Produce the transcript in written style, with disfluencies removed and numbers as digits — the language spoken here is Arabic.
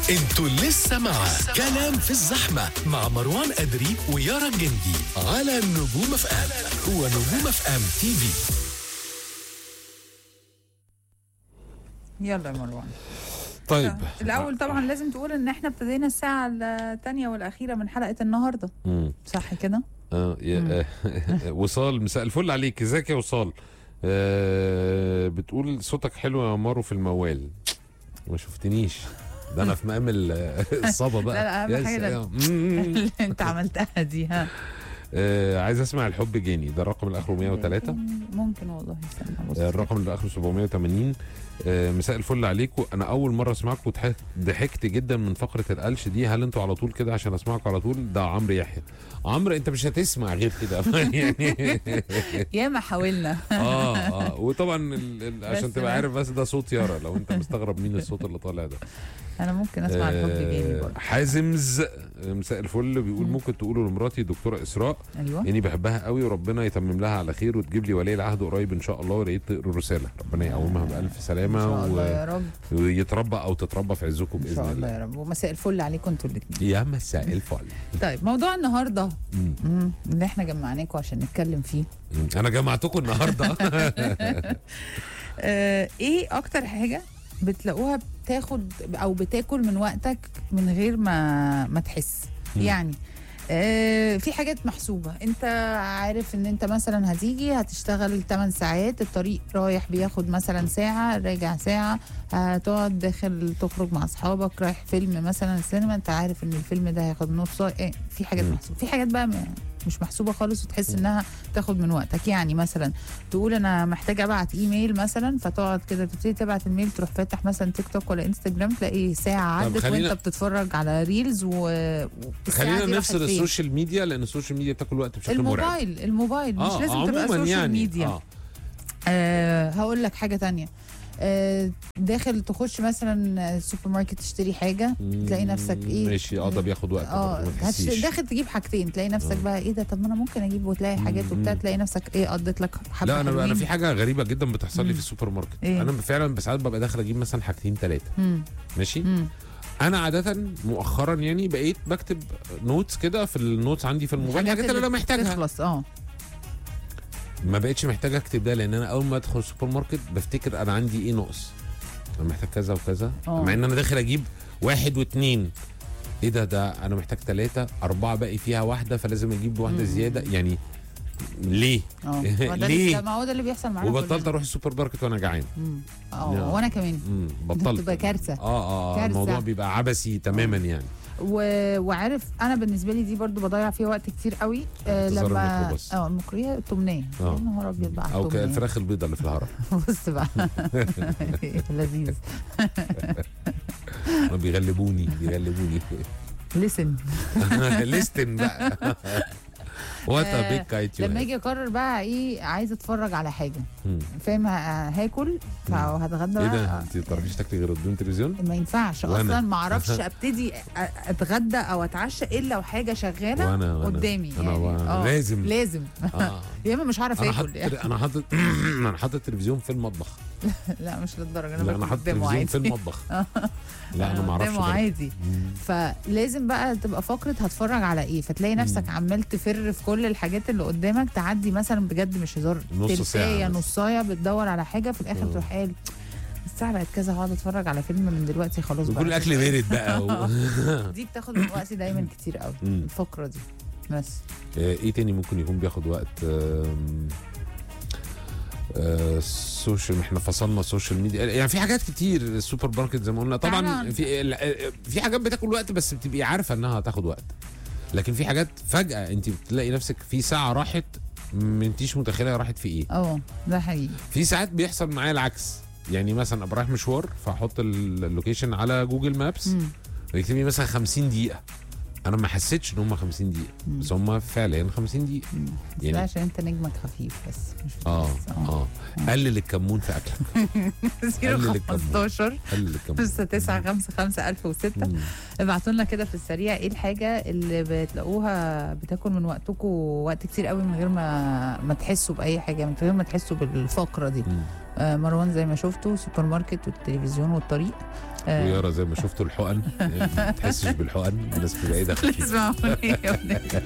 انتوا لسه مع كلام في الزحمة مع مروان أدري ويارا الجندي على نجوم اف ام. هو نجوم اف ام تي في. يلا يا مروان. طيب الأول طبعا لازم تقول إن احنا ابتدينا الساعة الثانية والأخيرة من حلقة النهاردة. صح كده؟ وصال، مساء الفل عليك، ازيك يا وصال؟ بتقول صوتك حلو يا مارو في الموال. ما شفتنيش ده، انا في مقام الصبا بقى. لا أهم حاجة اللي انت عملتها دي. ها عايز اسمع الحب جاني، ده الرقم اللي اخره 103. ممكن والله، استنى الرقم اللي اخره 780. مساء الفل عليكم، انا اول مره اسمعكم ضحكت جدا من فقره القلش دي. هل انتوا على طول كده عشان اسمعكم على طول؟ ده عمرو يحيى. عمرو انت مش هتسمع غير كده يعني. ياما حاولنا. وطبعا عشان تبقى عارف بس ده صوت يارا، لو انت مستغرب مين الصوت اللي طالع ده. انا ممكن اسمع الحب جاني برضه. حازمز مساء الفل بيقول ممكن تقولوا لمراتي دكتوره اسراء ايوه اني بحبها قوي وربنا يتمم لها على خير وتجيب لي ولي العهد قريب ان شاء الله، ولقيت تقروا رساله. ربنا يقومها بالف سلامه ان شاء الله يا رب، ويتربى او تتربى في عزكم باذن الله. ان شاء الله يا رب. ومساء الفل عليكم انتوا الاثنين. يا مساء الفل. طيب موضوع النهارده اللي احنا جمعناكم عشان نتكلم فيه. انا جمعتكم النهارده. ايه اكتر حاجه بتلاقوها بتاخد او بتاكل من وقتك من غير ما تحس؟ يعني في حاجات محسوبة، انت عارف ان انت مثلا هتيجي هتشتغل 8 ساعات، الطريق رايح بياخد مثلا ساعة، راجع ساعة، هتقعد داخل تخرج مع اصحابك، رايح فيلم مثلا السينما، انت عارف ان الفيلم ده هياخد نص ساعة. في حاجات محسوبة، في حاجات بقى مش محسوبة خالص وتحس انها تاخد من وقتك. يعني مثلا تقول انا محتاجة ابعت ايميل مثلا، فتقعد كده تبتدي تبعت الميل، تروح فاتح مثلا تيك توك ولا انستجرام، تلاقي ساعة عدت وانت بتتفرج على ريلز خلينا نفصل السوشيال ميديا، لان السوشيال ميديا بتاكل وقت بشكل مرعب. الموبايل مش لازم تبقى سوشيال يعني ميديا. هقول لك حاجة تانية. داخل تخش مثلا السوبر ماركت تشتري حاجه، تلاقي نفسك ايه ماشي. ده بياخد وقت. داخل تجيب حاجتين، تلاقي نفسك بقى ايه ده، طب ما انا ممكن اجيب، وتلاقي حاجات وبتاع، تلاقي نفسك ايه قضيت لك حبه. لا انا في حاجه غريبه جدا بتحصل لي في السوبر ماركت. انا فعلا ساعات ببقى داخل اجيب مثلا حاجتين 3. ماشي. انا عاده مؤخرا يعني بقيت بكتب نوتس كده في النوتس عندي في الموبايل، الحاجات اللي انا محتاجها تخلص. ما بقتش محتاج اكتب ده، لان انا اول ما ادخل السوبر ماركت بفتكر انا عندي ايه ناقص، انا محتاج كذا وكذا. مع ان انا داخل اجيب 1 و2، ايه ده انا محتاج 3 4 باقي فيها واحده، فلازم اجيب واحده زياده. يعني ليه؟ ليه؟ ما هو ده اللي بيحصل معانا. وبطلت اروح السوبر ماركت وانا جعان. وانا كمان بطلت. بتبقى كارثه. كارثة. الموضوع بيبقى عبثي تماما يعني. وعارف انا بالنسبه لي دي برضو بضيع فيها وقت كتير قوي. لما المكريه التمنيه، يا نهار ابيض بقى، او الفراخ البيضاء اللي في الهرم. بص بقى. لذيذ. بيغلبوني. لسن بقى. لما اجي اقرر بقى ايه، عايزه اتفرج على حاجه، فاهم، هاكل فهتغدى بقى. ايه ده، انت ما تعرفيش تاكلي غير قدام التلفزيون؟ ما ينفعش اصلا، ما اعرفش ابتدي اتغدى او اتعشى الا وحاجه شغاله وأنا قدامي. أنا لازم. يا اما مش هعرف اكل. انا حاطط التلفزيون في المطبخ. لا مش للدرجه، انا حاطط التلفزيون في المطبخ. لا انا ما اعرفش عادي. فلازم بقى تبقى فقره هتفرج على ايه، فتلاقي نفسك عمال تفر في كل الحاجات اللي قدامك، تعدي مثلا بجد مش هزار نصايه بتدور على حاجه، في الاخر تروح قال الساعه بقت كذا، هقعد اتفرج على فيلم من دلوقتي خلاص بقى. كل الاكل بارد بقى. دي بتاخد من وقتي دايما كتير قوي الفقره دي. بس ايه تاني ممكن يكون بياخد وقت؟ السوشيال، احنا فصلنا السوشيال ميديا. يعني في حاجات كتير، السوبر ماركت زي ما قلنا طبعا. في حاجات بتاكل وقت بس بتبقي عارفه انها هتاخد وقت، لكن في حاجات فجاه انت بتلاقي نفسك في ساعه راحت ما انتيش متخيله راحت في ايه. ده حقيقي. في ساعات بيحصل معايا العكس، يعني مثلا ابقى رايح مشوار فاحط اللوكيشن على جوجل مابس ويكتب لي مثلا 50 دقيقه، انا ما حسيتش ان هم 50 دقيقه بس هم فعليا 50 دقيقه. يعني عشان انت نجمك خفيف بس مش قلل الكمون في اكلك. 015 6955006. ابعتوا لنا كده في السريع ايه الحاجه اللي بتلاقوها بتاكل من وقتكم وقت كتير قوي من غير ما تحسوا باي حاجه، من غير ما تحسوا بالفقره دي. مروان زي ما شفتوا سوبر ماركت والتلفزيون والطريق. ويارا زي ما شفتوا الحقن، ما تحسش بالحقن، الناس بعيده خفيفه. اسمعوني